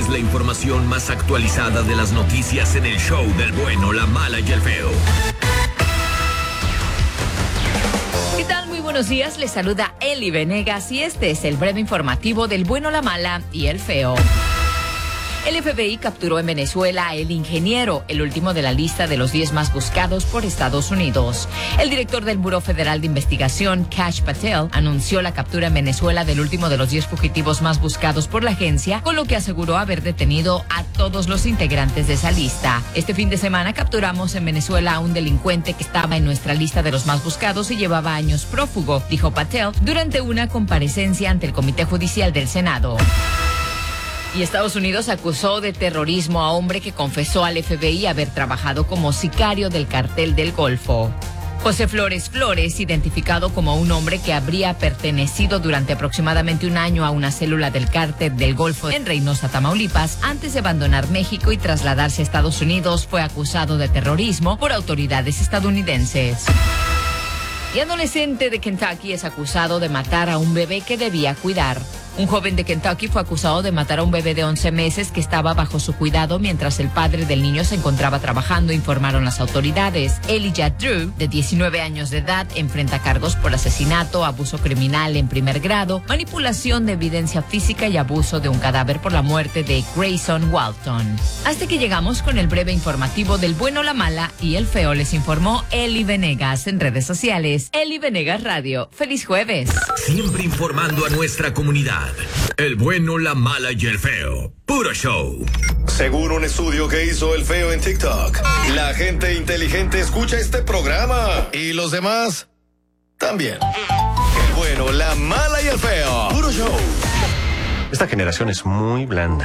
es la información más actualizada de las noticias en el show del bueno, la mala y el feo. ¿Qué tal? Muy buenos días, les saluda Eli Venegas y este es el breve informativo del bueno, la mala y el feo. El FBI capturó en Venezuela a El Ingeniero, el último de la lista de los 10 más buscados por Estados Unidos. El director del Buró Federal de Investigación, Kash Patel, anunció la captura en Venezuela del último de los 10 fugitivos más buscados por la agencia, con lo que aseguró haber detenido a todos los integrantes de esa lista. Este fin de semana capturamos en Venezuela a un delincuente que estaba en nuestra lista de los más buscados y llevaba años prófugo, dijo Patel durante una comparecencia ante el Comité Judicial del Senado. Y Estados Unidos acusó de terrorismo a hombre que confesó al FBI haber trabajado como sicario del Cartel del Golfo. José Flores Flores, identificado como un hombre que habría pertenecido durante aproximadamente un año a una célula del Cártel del Golfo en Reynosa, Tamaulipas, antes de abandonar México y trasladarse a Estados Unidos, fue acusado de terrorismo por autoridades estadounidenses. Y adolescente de Kentucky es acusado de matar a un bebé que debía cuidar. Un joven de Kentucky fue acusado de matar a un bebé de 11 meses que estaba bajo su cuidado mientras el padre del niño se encontraba trabajando, informaron las autoridades. Elijah Drew, de 19 años de edad, enfrenta cargos por asesinato, abuso criminal en primer grado, manipulación de evidencia física y abuso de un cadáver por la muerte de Grayson Walton. Hasta que llegamos con el breve informativo del bueno, la mala y el feo, les informó Eli Venegas en redes sociales. Eli Venegas Radio. ¡Feliz jueves! Siempre informando a nuestra comunidad. El bueno, la mala y el feo. Puro show. Según un estudio que hizo el feo en TikTok, la gente inteligente escucha este programa. Y los demás también. El bueno, la mala y el feo. Puro show. Esta generación es muy blanda.